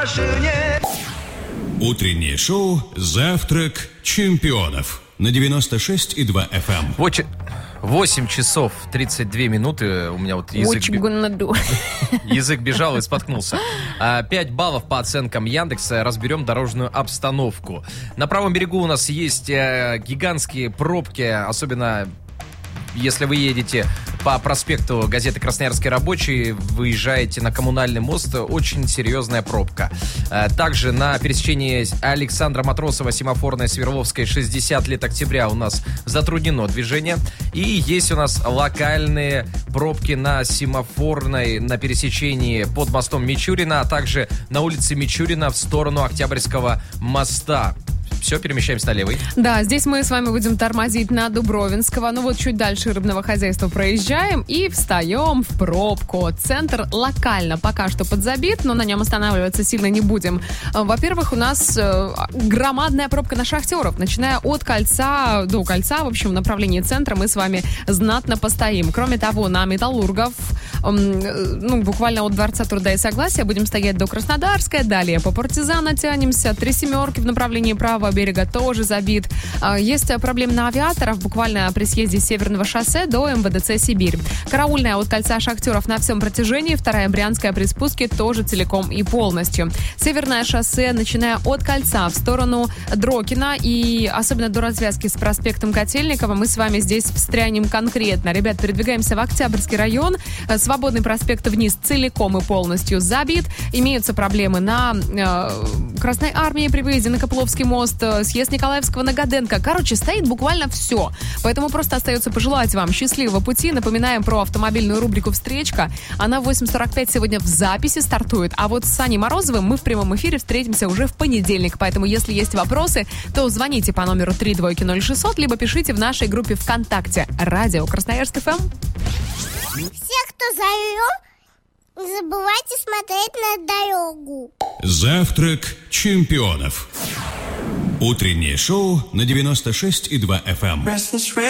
Утреннее шоу «Завтрак чемпионов» на 96,2 FM. 8 часов 32 минуты. У меня вот язык бежал и споткнулся. 5 баллов по оценкам Яндекса. Разберем дорожную обстановку. На правом берегу у нас есть гигантские пробки, особенно если вы едете по проспекту газеты «Красноярский рабочий», выезжаете на Коммунальный мост, очень серьезная пробка. Также на пересечении Александра Матросова, Семафорной, Свердловской, 60 лет октября у нас затруднено движение. И есть у нас локальные пробки на Семафорной, на пересечении под мостом Мичурина, а также на улице Мичурина в сторону Октябрьского моста. Все, перемещаемся на левый. Да, здесь мы с вами будем тормозить на Дубровинского. Ну вот чуть дальше рыбного хозяйства проезжаем и встаем в пробку. Центр локально пока что подзабит, но на нем останавливаться сильно не будем. Во-первых, у нас громадная пробка на Шахтеров. Начиная от кольца до кольца, в общем, в направлении центра мы с вами знатно постоим. Кроме того, на Металлургов, буквально от Дворца труда и согласия будем стоять до Краснодарской, далее по Партизана тянемся, 3 семерки в направлении правого берега тоже забит. Есть проблемы на Авиаторов, буквально при съезде с Северного шоссе до МВДЦ «Сибирь». Караульная от кольца Шахтеров на всем протяжении, 2-я Брянская при спуске тоже целиком и полностью. Северное шоссе, начиная от кольца в сторону Дрокина и особенно до развязки с проспектом Котельникова, мы с вами здесь встрянем конкретно. Ребят, передвигаемся в Октябрьский район. Свободный проспект вниз целиком и полностью забит. Имеются проблемы на Красной Армии при выезде на Копыловский мост, съезд Николаевского на Годенко. Короче, стоит буквально все. Поэтому просто остается пожелать вам счастливого пути. Напоминаем про автомобильную рубрику «Встречка». Она в 8:45 сегодня в записи стартует. А вот с Саней Морозовым мы в прямом эфире встретимся уже в понедельник. Поэтому, если есть вопросы, то звоните по номеру 3200600, либо пишите в нашей группе ВКонтакте «Радио Красноярск ФМ». Все, кто зовет, не забывайте смотреть на дорогу. «Завтрак чемпионов». Утреннее шоу на 96,2 FM.